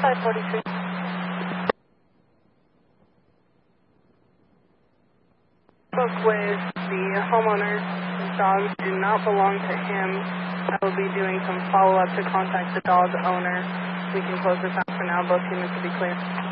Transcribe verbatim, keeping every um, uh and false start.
five forty-three. Spoke with the homeowners. The dogs do not belong to him. I will be doing some follow-up to contact the dog owner. We can close this out for now. Both humans to be clear.